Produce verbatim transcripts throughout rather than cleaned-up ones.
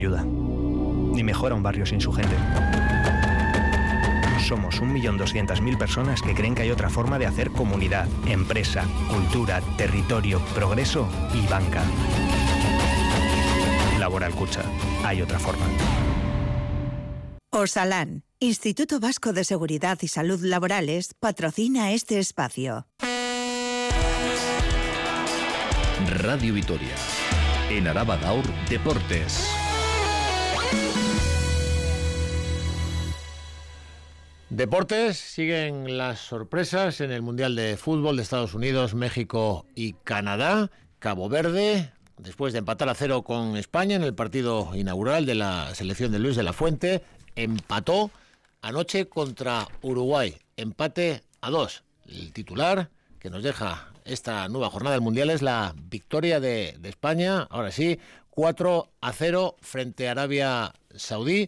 ayuda, ni mejora un barrio sin su gente. Somos un millón doscientas mil personas que creen que hay otra forma de hacer comunidad, empresa, cultura, territorio, progreso y banca. Laboral Kutxa. Hay otra forma. Osalan, Instituto Vasco de Seguridad y Salud Laborales, patrocina este espacio. Radio Vitoria. En Araba Gaur, Deportes. Deportes, siguen las sorpresas en el Mundial de Fútbol de Estados Unidos, México y Canadá. Cabo Verde, después de empatar a cero con España en el partido inaugural de la selección de Luis de la Fuente, empató anoche contra Uruguay. Empate a dos. El titular que nos deja esta nueva jornada del Mundial es la victoria de, de España, ahora sí, cuatro a cero frente a Arabia Saudí,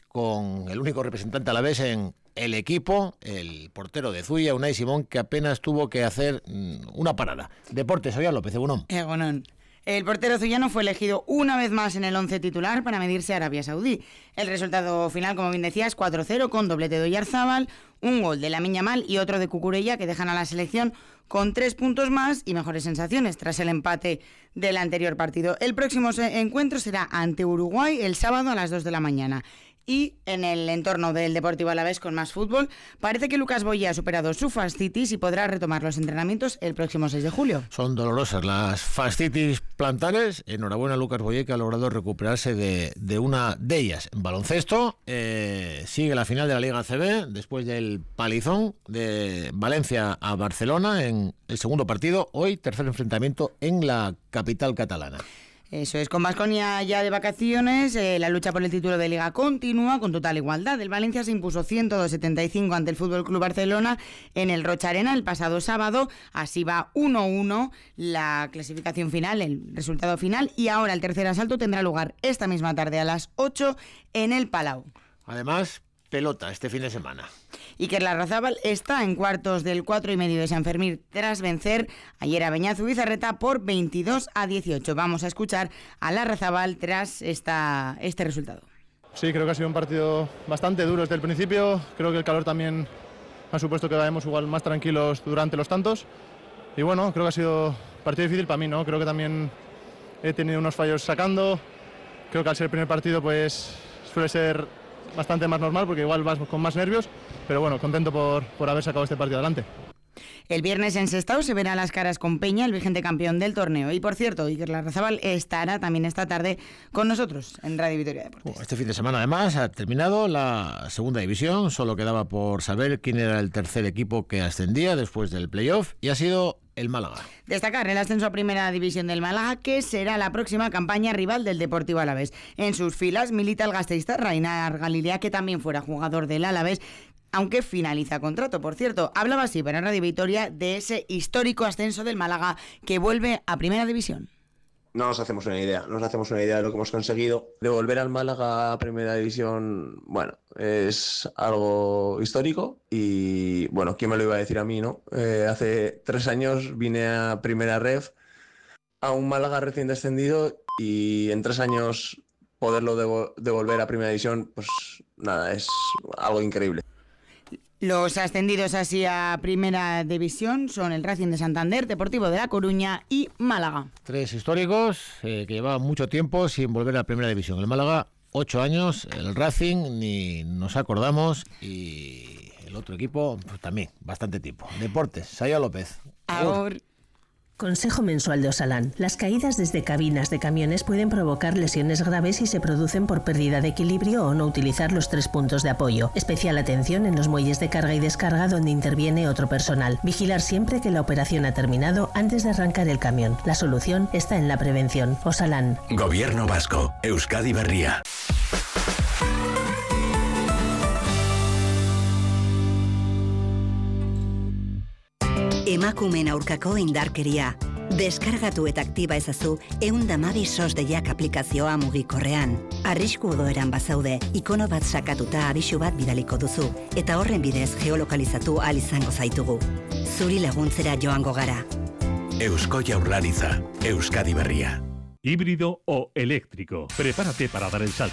con el único representante a la vez en el equipo, el portero de Zuya, Unai Simón, que apenas tuvo que hacer una parada. Deportes, Ollán López, Egunon. Egunon. El portero zuyano fue elegido una vez más en el once titular para medirse a Arabia Saudí. El resultado final, como bien decías, cuatro cero con doblete de Oyarzábal, un gol de Lamine Yamal y otro de Cucurella, que dejan a la selección con tres puntos más y mejores sensaciones tras el empate del anterior partido. El próximo encuentro será ante Uruguay el sábado a las dos de la mañana. Y en el entorno del Deportivo Alavés con más fútbol, parece que Lucas Boye ha superado su fascitis y podrá retomar los entrenamientos el próximo seis de julio. Son dolorosas las fascitis plantares. Enhorabuena a Lucas Boye, que ha logrado recuperarse de, de una de ellas. En baloncesto, eh, sigue la final de la Liga A C B después del palizón de Valencia a Barcelona en el segundo partido. Hoy, tercer enfrentamiento en la capital catalana. Eso es, con Baskonia ya de vacaciones, eh, la lucha por el título de Liga continúa con total igualdad. El Valencia se impuso ciento dos a setenta y cinco ante el F C Barcelona en el Rocha Arena el pasado sábado. Así va uno uno la clasificación final, el resultado final, y ahora el tercer asalto tendrá lugar esta misma tarde a las ocho en el Palau. Además, pelota este fin de semana. Iker Larrazábal está en cuartos del cuatro y medio de San Fermín tras vencer ayer a Beñazu Bizarreta por veintidós a dieciocho. Vamos a escuchar a Larrazábal tras esta, este resultado. Sí, creo que ha sido un partido bastante duro desde el principio. Creo que el calor también ha supuesto que vayamos igual más tranquilos durante los tantos. Y bueno, creo que ha sido un partido difícil para mí, ¿no? Creo que también he tenido unos fallos sacando. Creo que al ser el primer partido pues suele ser bastante más normal porque igual vas con más nervios, pero bueno, contento por, por haber sacado este partido adelante. El viernes en Sestao se verá las caras con Peña, el vigente campeón del torneo. Y por cierto, Iker Larrazábal estará también esta tarde con nosotros en Radio Vitoria Deportes. Este fin de semana además ha terminado la segunda división, solo quedaba por saber quién era el tercer equipo que ascendía después del playoff, y ha sido el Málaga. Destacar el ascenso a primera división del Málaga, que será la próxima campaña rival del Deportivo Alavés. En sus filas milita el gasteísta Rainar Galilea, que también fuera jugador del Alavés, aunque finaliza contrato, por cierto. Hablaba así para Radio Vitoria de ese histórico ascenso del Málaga que vuelve a primera división. No nos hacemos una idea, no nos hacemos una idea de lo que hemos conseguido. De volver al Málaga a Primera División, bueno, es algo histórico y, bueno, ¿quién me lo iba a decir a mí, no? Eh, hace tres años vine a Primera Ref, a un Málaga recién descendido, y en tres años poderlo devo- devolver a Primera División, pues nada, es algo increíble. Los ascendidos así a Primera División son el Racing de Santander, Deportivo de La Coruña y Málaga. Tres históricos eh, que llevaban mucho tiempo sin volver a Primera División. El Málaga, ocho años, el Racing, ni nos acordamos, y el otro equipo, pues también, bastante tiempo. Deportes, Sayo López. Ahora... Consejo mensual de Osalan. Las caídas desde cabinas de camiones pueden provocar lesiones graves si se producen por pérdida de equilibrio o no utilizar los tres puntos de apoyo. Especial atención en los muelles de carga y descarga donde interviene otro personal. Vigilar siempre que la operación ha terminado antes de arrancar el camión. La solución está en la prevención. Osalan. Gobierno Vasco. Euskadi Berria. Emakumeen aurkako indarkeria. Deskargatu eta aktiba ezazu ehun eta hamabi sos deiak aplikazioa mugikorrean. Arrisku odoeran bazaude, ikono bat sakatuta abisu bat bidaliko duzu, eta horren bidez geolokalizatu ahal izango zaitugu. Zuri laguntzera joango gara. Eusko Jaurlaritza. Euskadi Berria. híbrido o eléctrico. Prepárate para dar el salto